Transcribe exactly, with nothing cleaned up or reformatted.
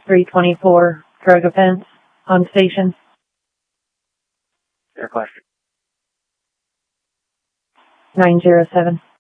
three twenty-four drug offense on station. Your question. nine zero seven.